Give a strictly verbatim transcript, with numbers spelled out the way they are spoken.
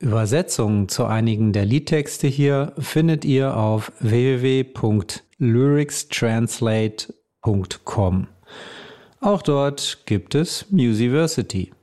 Übersetzungen zu einigen der Liedtexte hier findet ihr auf w w w punkt lyricstranslate punkt com. Auch dort gibt es Musiversity.